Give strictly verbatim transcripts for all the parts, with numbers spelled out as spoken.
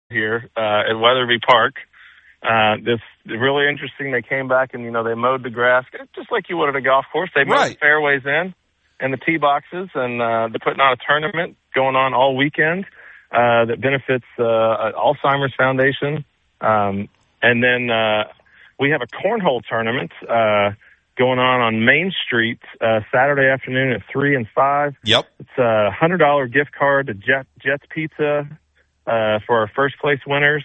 here uh, at Weatherby Park. Uh, this really interesting. They came back and, you know, they mowed the grass just like you would at a golf course. They mowed right. the fairways in and the tee boxes, and uh, they're putting on a tournament going on all weekend uh, that benefits uh, Alzheimer's Foundation. Um, and then uh, we have a cornhole tournament uh, going on on Main Street uh, Saturday afternoon at three and five. Yep. It's a one hundred dollars gift card to Jet, Jet's Pizza uh, for our first place winners.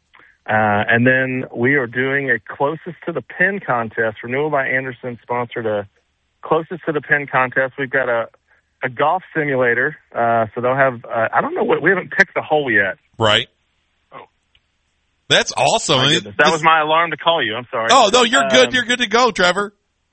Uh, and then we are doing a closest to the pin contest. Renewal by Anderson sponsored a closest to the pin contest. We've got a, a golf simulator. Uh, so they'll have, uh, I don't know what, we haven't picked the hole yet. Right. Oh. That's awesome. I mean, that this, was my alarm to call you. I'm sorry. Oh, no, you're good. Um, You're good to go, Trevor.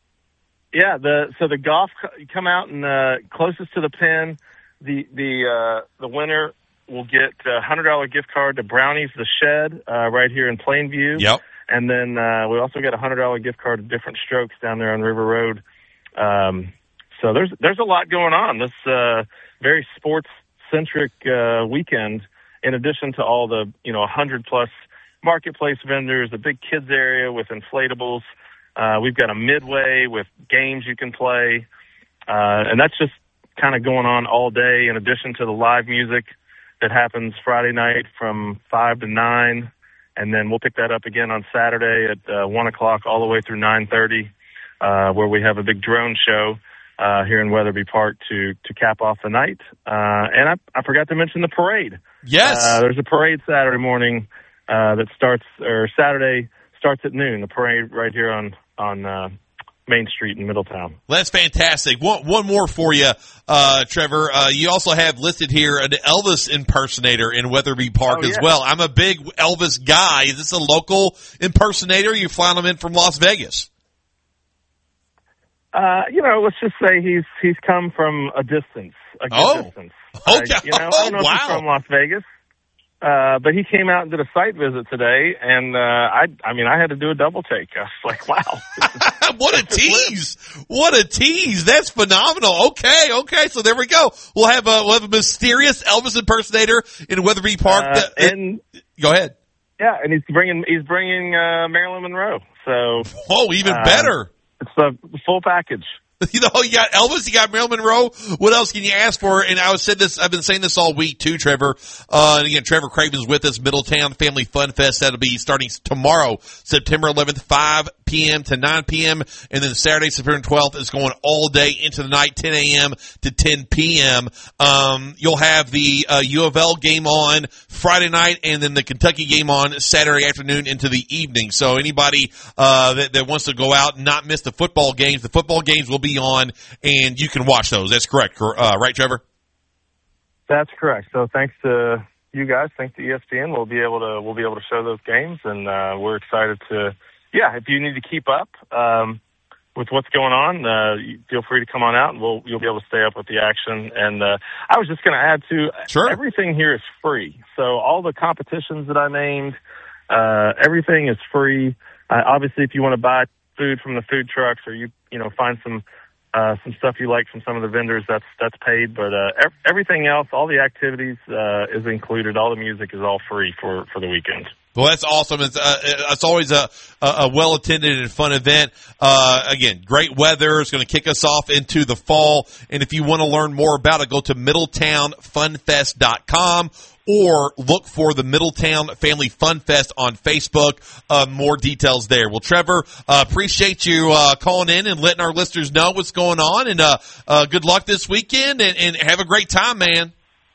Yeah. The, so the golf, you come out and, uh, closest to the pin, the, the, uh, the winner will get a one hundred dollars gift card to Brownies The Shed uh, right here in Plainview. Yep. And then uh, we also get a one hundred dollars gift card to Different Strokes down there on River Road. Um, so there's there's a lot going on. This uh, very sports-centric uh, weekend, in addition to all the, you know, one hundred plus marketplace vendors, a big kids area with inflatables. Uh, we've got a midway with games you can play. Uh, and that's just kind of going on all day, in addition to the live music that happens Friday night from five to nine, and then we'll pick that up again on Saturday at uh, one o'clock all the way through nine thirty, uh, where we have a big drone show uh, here in Weatherby Park to to cap off the night. Uh, and I, I forgot to mention the parade. Yes. Uh, there's a parade Saturday morning uh, that starts, or Saturday starts at noon, the parade right here on, on uh, Main Street in Middletown. Well, that's fantastic. One, one more for you, uh, Trevor. Uh, you also have listed here an Elvis impersonator in Weatherby Park oh, as yeah. well. I'm a big Elvis guy. Is this a local impersonator? You flying him in from Las Vegas? Uh, you know, let's just say he's he's come from a distance, a good oh. distance. Okay. Uh, you know, I don't know oh, wow. if he's from Las Vegas. Uh, but he came out and did a site visit today, and uh, I, I mean, I had to do a double take. I was like, "Wow, what a tease! What a tease! That's phenomenal." Okay, okay, so there we go. We'll have a we'll have a mysterious Elvis impersonator in Weatherby Park. Uh, that, and go ahead. Yeah, and he's bringing he's bringing uh, Marilyn Monroe. So, oh, even uh, better. It's the full package. You know, you got Elvis, you got Marilyn Monroe. What else can you ask for? And I was said this, I've been saying this all week too, Trevor. Uh, and again, Trevor Craven's with us, Middletown Family Fun Fest. That'll be starting tomorrow, September eleventh, five p.m. to nine p.m. And then Saturday, September twelfth is going all day into the night, ten a.m. to ten p.m. Um, you'll have the, uh, U of L game on Friday night and then the Kentucky game on Saturday afternoon into the evening. So anybody, uh, that, that wants to go out and not miss the football games, the football games will be on, and you can watch those. That's correct, uh, right, Trevor? That's correct. So thanks to you guys, thanks to E S P N, we'll be able to we'll be able to show those games, and uh, we're excited to. Yeah, if you need to keep up um, with what's going on, uh, feel free to come on out, and we'll you'll be able to stay up with the action. And uh, I was just going to add to sure. everything here is free. So all the competitions that I named, uh, everything is free. Uh, obviously, if you want to buy food from the food trucks, or you you know find some. Uh, some stuff you like from some of the vendors, that's that's paid, but uh, ev- everything else, all the activities uh, is included. All the music is all free for, for the weekend. Well, that's awesome. It's, uh, it's always a, a well-attended and fun event. Uh, again, great weather is going to kick us off into the fall. And if you want to learn more about it, go to middletown fun fest dot com or look for the Middletown Family Fun Fest on Facebook. Uh, more details there. Well, Trevor, uh, appreciate you uh, calling in and letting our listeners know what's going on. And uh, uh, good luck this weekend, and, and have a great time, man.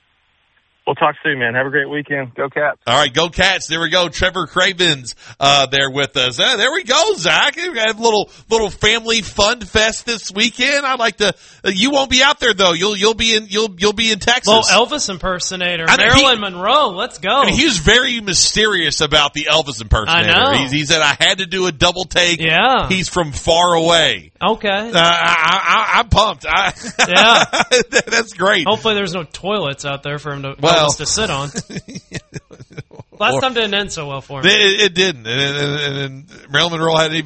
We'll talk soon, man. Have a great weekend. Go Cats. All right, go Cats. There we go. Trevor Cravens uh, there with us. Uh, there we go, Zach. We have a little little family fun fest this weekend. I'd like to. Uh, you won't be out there though. You'll you'll be in you'll you'll be in Texas. Little Elvis impersonator, I mean, Marilyn he, Monroe. Let's go. I mean, he was very mysterious about the Elvis impersonator. I know. He, he said I had to do a double take. Yeah. He's from far away. Okay. Uh, I, I, I'm pumped. I, yeah. That's great. Hopefully, there's no toilets out there for him to well, Elvis to sit on. Last or, time didn't end so well for him. It, it didn't, and, and, and, and Marilyn Monroe hadn't even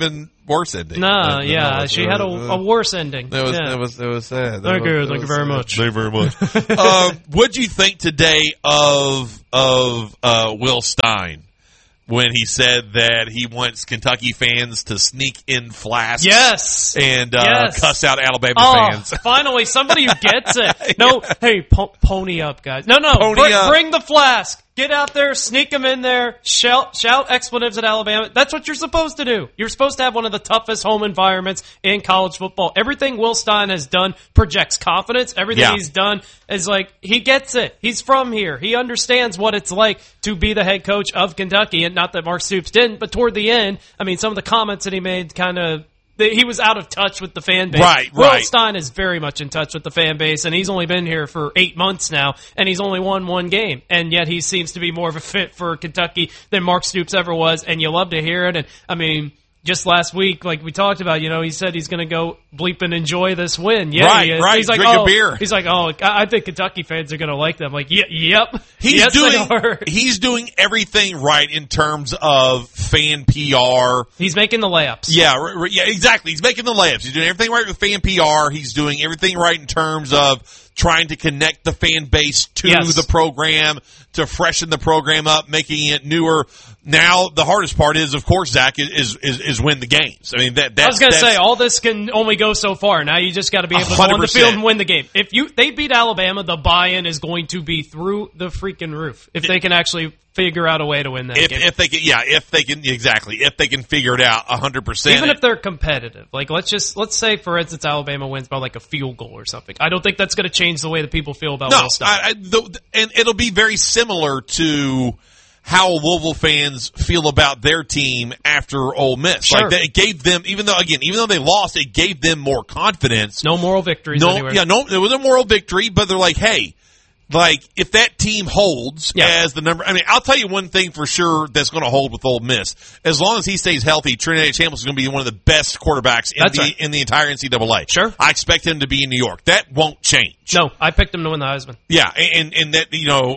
worse ending. No, than- yeah, than- she had a, a worse ending. It was, yeah. it was, it was sad. Thank It you, was- thank it you very was much. sad. Thank you very much. um, what'd you think today of of uh, Will Stein when he said that he wants Kentucky fans to sneak in flasks? Yes. And uh, Yes. cuss out Alabama Oh, fans. finally, somebody who gets it. No, hey, po- pony up, guys. No, no, Pony bring, up. bring the flask. Get out there, sneak them in there, shout, shout expletives at Alabama. That's what you're supposed to do. You're supposed to have one of the toughest home environments in college football. Everything Will Stein has done projects confidence. Everything Yeah. he's done is like, he gets it. He's from here. He understands what it's like to be the head coach of Kentucky. And not that Mark Stoops didn't, but toward the end, I mean, some of the comments that he made kind of, he was out of touch with the fan base. Right, Will right. Stein is very much in touch with the fan base, and he's only been here for eight months now, and he's only won one game, and yet he seems to be more of a fit for Kentucky than Mark Stoops ever was, and you love to hear it. And I mean, just last week, like we talked about, you know, he said he's going to go bleep and enjoy this win. Yeah, Right, he is. right. He's like, Drink a oh, beer. He's like, oh, I I think Kentucky fans are going to like them. Like, yeah, yep. He's yes, they doing are. he's doing everything right in terms of fan P R. He's making the layups. Yeah, r- r- yeah, exactly. He's making the layups. He's doing everything right with fan P R. He's doing everything right in terms of trying to connect the fan base to Yes. the program, to freshen the program up, making it newer. Now, the hardest part is, of course, Zach, is is, is win the games. I mean, that that's, I was going to that's- say, all this can only go so far. Now you just got to be able to go one hundred on the percent. field and win the game. If you they beat Alabama, the buy-in is going to be through the freaking roof. If they can actually figure out a way to win that If, game. if they can, yeah, if they can, exactly, if they can figure it out a hundred percent. Even if they're competitive. Like, let's just, let's say, for instance, Alabama wins by like a field goal or something. I don't think that's going to change the way that people feel about No, Will Stein. I, I, the, and it'll be very similar to how Louisville fans feel about their team after Ole Miss. Sure. Like, that, it gave them, even though, again, even though they lost, it gave them more confidence. No moral victories No, anywhere. yeah, no, it was a moral victory, but they're like, hey, like, if that team holds Yeah. as the number, I mean, I'll tell you one thing for sure that's going to hold with Ole Miss. As long as he stays healthy, Trinidad Chambliss is going to be one of the best quarterbacks in That's the right. in the entire N C double A. Sure. I expect him to be in New York. That won't change. No, I picked him to win the Heisman. Yeah, and and that, you know,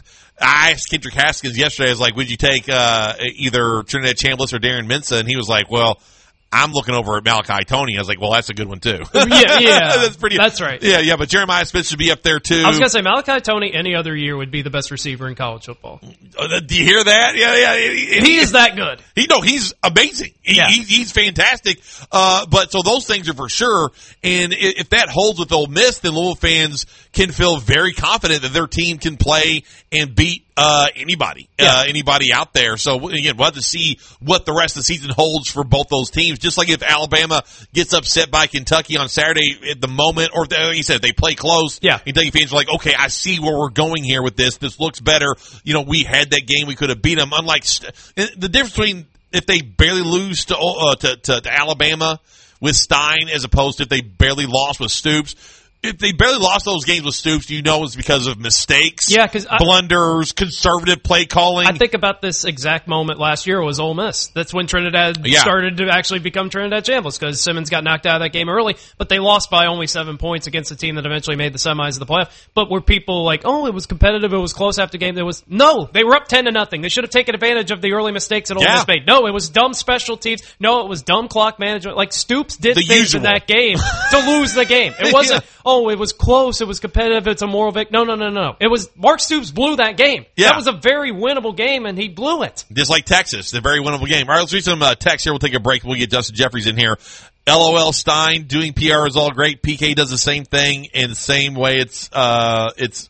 I asked Kendrick Haskins yesterday, I was like, would you take uh, either Trinidad Chambliss or Darren Mensah? And he was like, well, I'm looking over at Malachi Toney. I was like, well, that's a good one too. Yeah, yeah. that's pretty. That's right. Yeah, yeah, but Jeremiah Smith should be up there too. I was going to say, Malachi Toney any other year would be the best receiver in college football. Uh, do you hear that? Yeah, yeah. He, He is that good. He no, he's amazing. He, Yeah. he, he's fantastic. Uh, but so those things are for sure. And i- if that holds with Ole Miss, then Louisville fans can feel very confident that their team can play and beat uh, anybody, Yeah. uh, anybody out there. So again, we'll have to see what the rest of the season holds for both those teams. Just like if Alabama gets upset by Kentucky on Saturday at the moment, or like you said, they play close. Yeah. Kentucky fans are like, okay, I see where we're going here with this. This looks better. You know, we had that game. We could have beat them. Unlike st- the difference between if they barely lose to, uh, to, to, to Alabama with Stein as opposed to if they barely lost with Stoops. If they barely lost those games with Stoops, you know it's because of mistakes, Yeah, 'cause I- blunders, conservative play calling. I think about this exact moment last year was Ole Miss. That's when Trinidad Yeah. started to actually become Trinidad Chambliss because Simmons got knocked out of that game early, but they lost by only seven points against a team that eventually made the semis of the playoff. But were people like, oh, it was competitive, it was close after the game? There was no. They were up ten to nothing. They should have taken advantage of the early mistakes that Ole Yeah. Miss made. No, it was dumb special teams. No, it was dumb clock management. Like Stoops did The things usual. in that game to lose the game. It wasn't. Yeah. Oh, it was close. It was competitive. It's a moral victory. No, no, no, no. It was Mark Stoops blew that game. Yeah. That was a very winnable game, and he blew it. Just like Texas, the very winnable game. All right, let's read some uh, text here. We'll take a break. We'll get Justin Jeffries in here. LOL Stein, doing P R is all great. P K does the same thing in the same way. It's, uh, it's,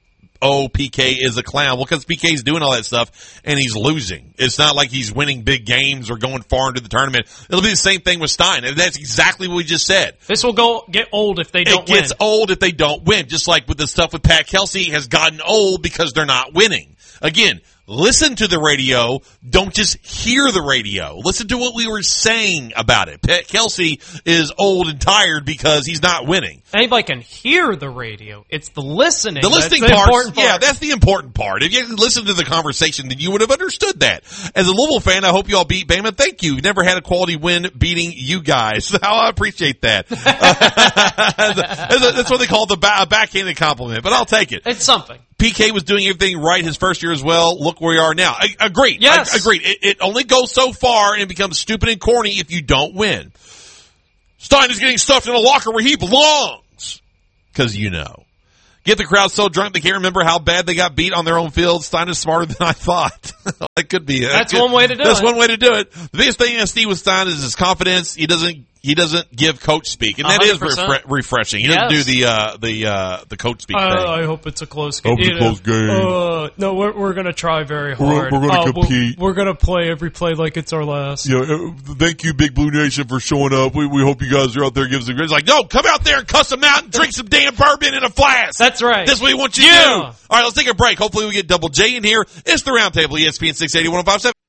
oh, P K is a clown. Well, because P K's doing all that stuff and he's losing. It's not like he's winning big games or going far into the tournament. It'll be the same thing with Stein. And that's exactly what we just said. This will go get old if they don't It gets win. old if they don't win, just like with the stuff with Pat Kelsey has gotten old because they're not winning. Again, listen to the radio. Don't just hear the radio. Listen to what we were saying about it. Pat Kelsey is old and tired because he's not winning. Anybody can hear the radio. It's the listening. The that's listening the part, important part. yeah, that's the important part. If you had listened to the conversation, then you would have understood that. As a Louisville fan, I hope you all beat Bama. Thank you. You've never had a quality win beating you guys. So I appreciate that. that's, a, that's what they call the ba- a backhanded compliment, but I'll take it. It's something. P K was doing everything right his first year as well. Look where we are now. I, agreed. Yes. I, agreed. It, it only goes so far and it becomes stupid and corny if you don't win. Stein is getting stuffed in a locker where he belongs. Because you know. Get the crowd so drunk they can't remember how bad they got beat on their own field. Stein is smarter than I thought. That could be it. That's could, one way to do that's it. That's one way to do it. The biggest thing I see with Stein is his confidence. He doesn't He doesn't give coach speak, and that one hundred percent. is refre- refreshing. He doesn't Yes. do the uh, the uh, the coach speak Uh, thing. I hope it's a close game. Hope it's a You close game. Uh, no, we're we're gonna try very hard. we're gonna Uh, compete. We're, we're gonna play every play like it's our last. Yeah, uh, thank you, Big Blue Nation, for showing up. We we hope you guys are out there giving us a great. It's like, no, come out there and cuss them out and drink some damn bourbon in a flask. That's right. That's what we want you to Yeah. do. All right, let's take a break. Hopefully we get Double J in here. It's the Roundtable, E S P N six eighty, one oh five seven.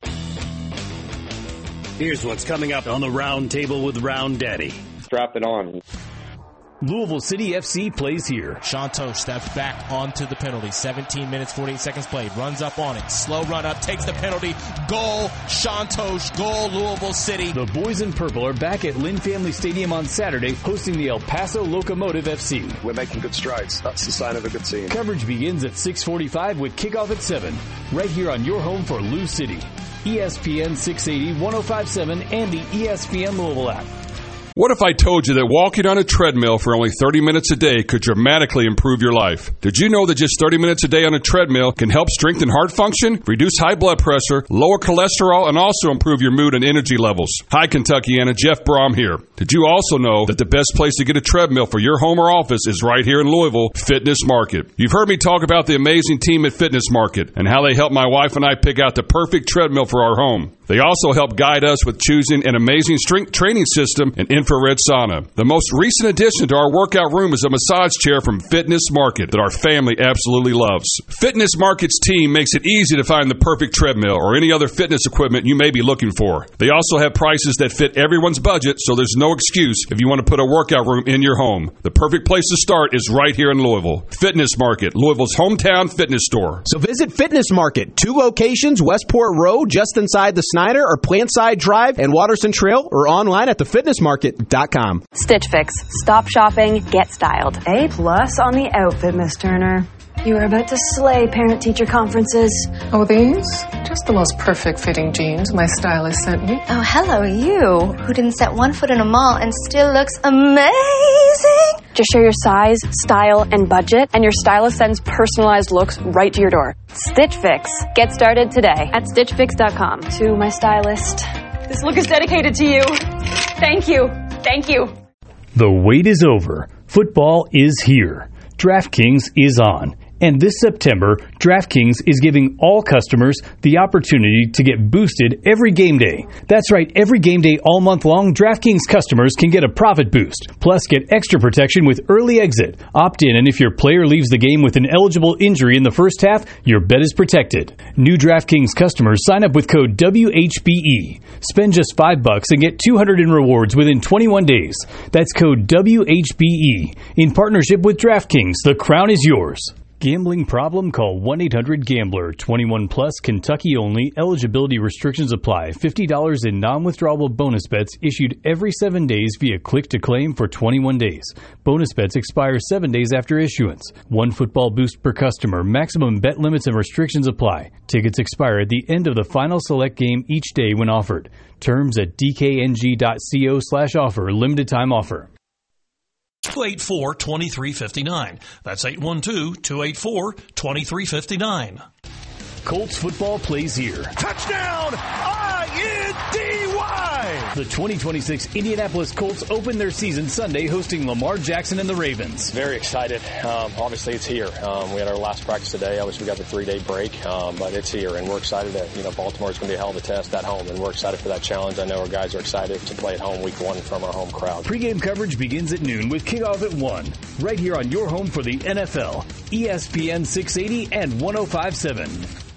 Here's what's coming up on the Round Table with Round Daddy. Strap it on. Louisville City F C plays here. Shantosh steps back onto the penalty. seventeen minutes, forty-eight seconds played. Runs up on it. Slow run up. Takes the penalty. Goal. Shantosh. Goal. Louisville City. The boys in purple are back at Lynn Family Stadium on Saturday, hosting the El Paso Locomotive F C. We're making good strides. That's the sign of a good team. Coverage begins at six forty-five with kickoff at seven. Right here on your home for Lou City. E S P N six eighty, one oh five seven, and the E S P N Louisville app. What if I told you that walking on a treadmill for only thirty minutes a day could dramatically improve your life? Did you know that just thirty minutes a day on a treadmill can help strengthen heart function, reduce high blood pressure, lower cholesterol, and also improve your mood and energy levels? Hi, Kentuckiana. Jeff Brom here. Did you also know that the best place to get a treadmill for your home or office is right here in Louisville, Fitness Market? You've heard me talk about the amazing team at Fitness Market and how they help my wife and I pick out the perfect treadmill for our home. They also help guide us with choosing an amazing strength training system and infrared sauna. The most recent addition to our workout room is a massage chair from Fitness Market that our family absolutely loves. Fitness Market's team makes it easy to find the perfect treadmill or any other fitness equipment you may be looking for. They also have prices that fit everyone's budget, so there's no excuse if you want to put a workout room in your home. The perfect place to start is right here in Louisville. Fitness Market, Louisville's hometown fitness store. So visit Fitness Market, two locations, Westport Road, just inside the Snyder, or Plantside Drive and Watterson Trail, or online at the fitness market dot com. Stitch Fix. Stop shopping, get styled. A plus on the outfit, Miss Turner. You are about to slay parent-teacher conferences. Oh, these? Just the most perfect fitting jeans my stylist sent me. Oh, hello, you, who didn't set one foot in a mall and still looks amazing. Just share your size, style, and budget, and your stylist sends personalized looks right to your door. Stitch Fix. Get started today at stitch fix dot com. To my stylist, this look is dedicated to you. Thank you. Thank you. The wait is over. Football is here. DraftKings is on. And this September, DraftKings is giving all customers the opportunity to get boosted every game day. That's right, every game day all month long, DraftKings customers can get a profit boost. Plus, get extra protection with early exit. Opt in, and if your player leaves the game with an eligible injury in the first half, your bet is protected. New DraftKings customers sign up with code W H B E. Spend just five bucks and get two hundred in rewards within twenty-one days. That's code W H B E. In partnership with DraftKings, the crown is yours. Gambling problem? Call one eight hundred gambler. twenty-one plus, Kentucky only. Eligibility restrictions apply. fifty dollars in non-withdrawable bonus bets issued every seven days via click to claim for twenty-one days. Bonus bets expire seven days after issuance. One football boost per customer. Maximum bet limits and restrictions apply. Tickets expire at the end of the final select game each day when offered. Terms at d k n g dot co slash offer. Limited time offer. two eight four, two three five nine. That's eight one two, two eight four, two three five nine. Colts football plays here. Touchdown! I N D Y! The twenty twenty-six Indianapolis Colts open their season Sunday hosting Lamar Jackson and the Ravens. Very excited. Um, obviously, it's here. Um, we had our last practice today. Obviously, we got the three-day break, um, but it's here, and we're excited that, you know, Baltimore's going to be a hell of a test at home, and we're excited for that challenge. I know our guys are excited to play at home week one from our home crowd. Pre-game coverage begins at noon with kickoff at one. Right here on your home for the N F L, E S P N six eighty and one oh five point seven.